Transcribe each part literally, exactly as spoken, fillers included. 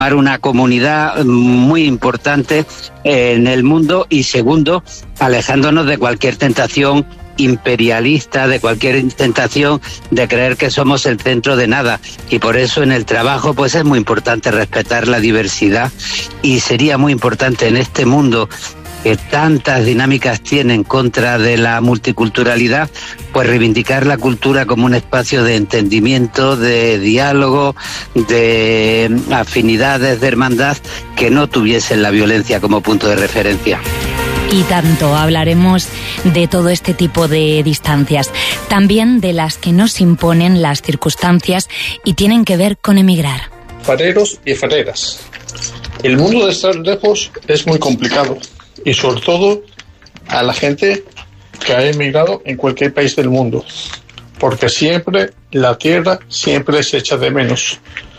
una comunidad muy importante en el mundo y segundo, alejándonos de cualquier tentación imperialista, de cualquier tentación de creer que somos el centro de nada, y por eso en el trabajo pues es muy importante respetar la diversidad y sería muy importante en este mundo que tantas dinámicas tiene en contra de la multiculturalidad, pues reivindicar la cultura como un espacio de entendimiento, de diálogo, de afinidades, de hermandad, que no tuviesen la violencia como punto de referencia. Y tanto hablaremos de todo este tipo de distancias, también de las que nos imponen las circunstancias y tienen que ver con emigrar. Fareros y fareras. El mundo de estar lejos es muy complicado. Y sobre todo a la gente que ha emigrado en cualquier país del mundo, porque siempre la tierra siempre se echa de menos,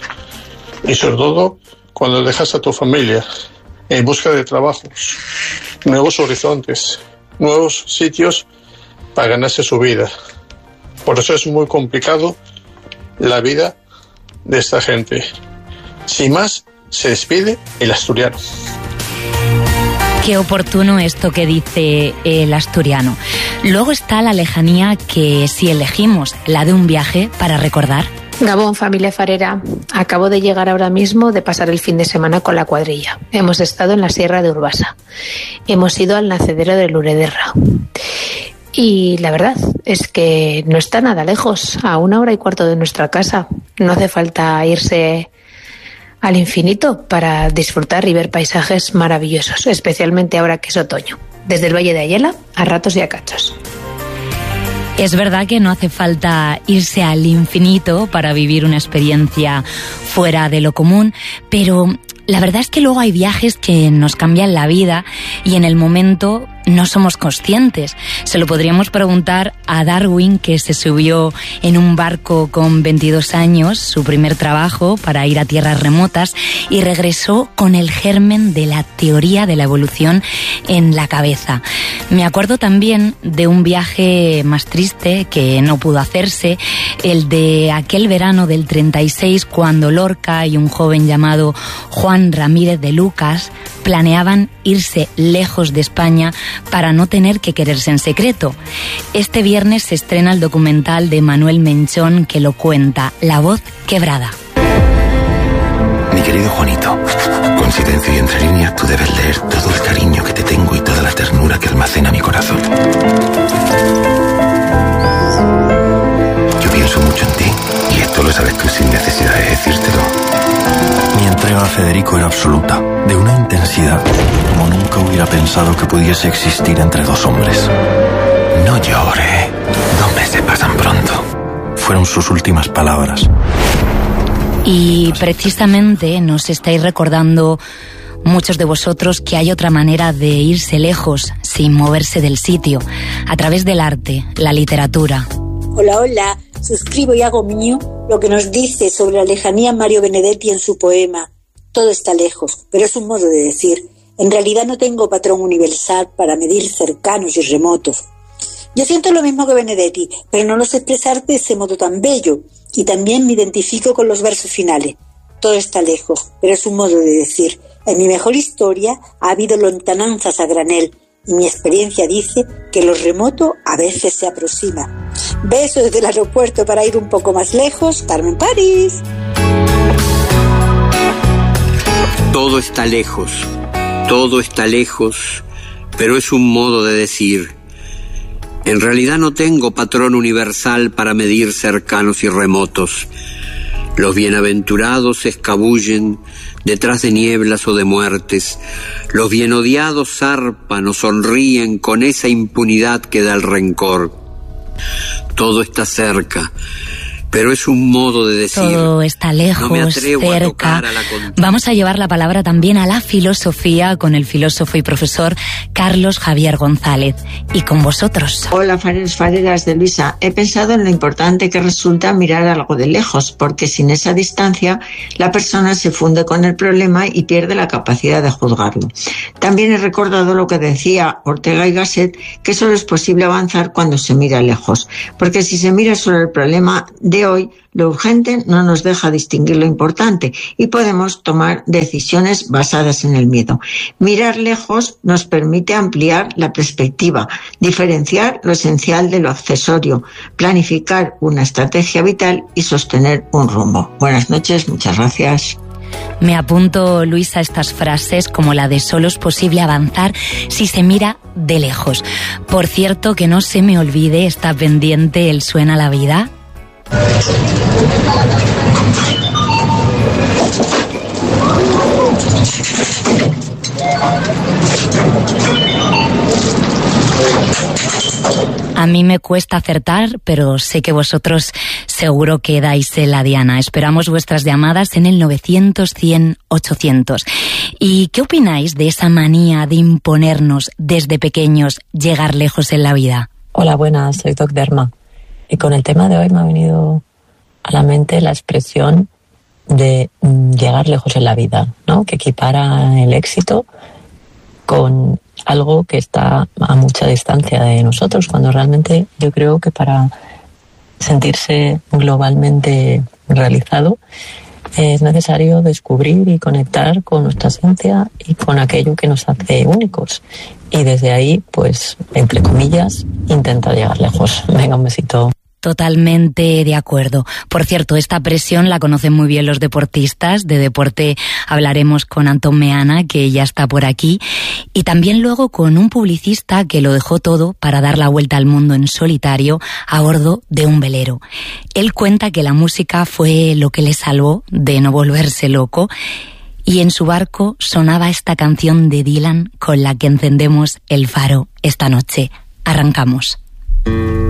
y sobre todo cuando dejas a tu familia en busca de trabajos, nuevos horizontes, nuevos sitios para ganarse su vida. Por eso es muy complicado la vida de esta gente. Sin más, se despide el asturiano. Qué oportuno esto que dice el asturiano. Luego está la lejanía que si elegimos, la de un viaje para recordar. Gabón, familia farera. Acabo de llegar ahora mismo de pasar el fin de semana con la cuadrilla. Hemos estado en la Sierra de Urbasa. Hemos ido al nacedero de Lurederra. Y la verdad es que no está nada lejos, a una hora y cuarto de nuestra casa. No hace falta irse al infinito para disfrutar y ver paisajes maravillosos, especialmente ahora que es otoño, desde el Valle de Ayala a ratos y a cachos. Es verdad que no hace falta irse al infinito para vivir una experiencia fuera de lo común, pero la verdad es que luego hay viajes que nos cambian la vida y en el momento no somos conscientes. Se lo podríamos preguntar a Darwin, que se subió en un barco con veintidós años, su primer trabajo, para ir a tierras remotas, y regresó con el germen de la teoría de la evolución en la cabeza. Me acuerdo también de un viaje más triste que no pudo hacerse, el de aquel verano del treinta y seis, cuando Lorca y un joven llamado Juan Ramírez de Lucas planeaban irse lejos de España para no tener que quererse en secreto. Este viernes se estrena el documental de Manuel Menchón que lo cuenta, La voz quebrada. Mi querido Juanito, con silencio y entre líneas tú debes leer todo el cariño que te tengo y toda la ternura que almacena mi corazón. Yo pienso mucho en ti y esto lo sabes tú sin necesidad de decírtelo. Mi entrega a Federico era absoluta, de una intensidad como nunca hubiera pensado que pudiese existir entre dos hombres. No llore, dos meses pasan pronto. Fueron sus últimas palabras. Y precisamente nos estáis recordando muchos de vosotros que hay otra manera de irse lejos sin moverse del sitio, a través del arte, la literatura. Hola, hola, suscribo y hago mío lo que nos dice sobre la lejanía Mario Benedetti en su poema. Todo está lejos, pero es un modo de decir. En realidad no tengo patrón universal para medir cercanos y remotos. Yo siento lo mismo que Benedetti, pero no lo sé expresar de ese modo tan bello. Y también me identifico con los versos finales. Todo está lejos, pero es un modo de decir. En mi mejor historia ha habido lontananzas a granel, y mi experiencia dice que lo remoto a veces se aproxima. Beso desde el aeropuerto para ir un poco más lejos, Carmen París. Todo está lejos, todo está lejos, pero es un modo de decir. En realidad no tengo patrón universal para medir cercanos y remotos. Los bienaventurados se escabullen detrás de nieblas o de muertes. Los bien odiados zarpan o sonríen con esa impunidad que da el rencor. Todo está cerca, pero es un modo de decir. Todo está lejos, no me atrevo cerca. A tocar a la Vamos a llevar la palabra también a la filosofía con el filósofo y profesor Carlos Javier González. Y con vosotros. Hola, fareros, fareras de Luisa. He pensado en lo importante que resulta mirar algo de lejos, porque sin esa distancia la persona se funde con el problema y pierde la capacidad de juzgarlo. También he recordado lo que decía Ortega y Gasset, que solo es posible avanzar cuando se mira lejos, porque si se mira solo el problema, de de hoy, lo urgente no nos deja distinguir lo importante y podemos tomar decisiones basadas en el miedo. Mirar lejos nos permite ampliar la perspectiva, diferenciar lo esencial de lo accesorio, planificar una estrategia vital y sostener un rumbo. Buenas noches, muchas gracias. Me apunto, Luisa, estas frases como la de solo es posible avanzar si se mira de lejos. Por cierto, que no se me olvide, está pendiente el Suena la Vida. A mí me cuesta acertar, pero sé que vosotros seguro que dais la diana. Esperamos vuestras llamadas en el novecientos, cien, ochocientos. ¿Y qué opináis de esa manía de imponernos desde pequeños llegar lejos en la vida? Hola, buenas, soy Doc Derma. Y con el tema de hoy me ha venido a la mente la expresión de llegar lejos en la vida, ¿no? Que equipara el éxito con algo que está a mucha distancia de nosotros, cuando realmente yo creo que para sentirse globalmente realizado es necesario descubrir y conectar con nuestra esencia y con aquello que nos hace únicos. Y desde ahí, pues, entre comillas, intentar llegar lejos. Venga, un besito. Totalmente de acuerdo. Por cierto, esta presión la conocen muy bien los deportistas. De deporte hablaremos con Antón Meana, que ya está por aquí, y también luego con un publicista que lo dejó todo para dar la vuelta al mundo en solitario a bordo de un velero. Él cuenta que la música fue lo que le salvó de no volverse loco, y en su barco sonaba esta canción de Dylan con la que encendemos el faro esta noche. Arrancamos.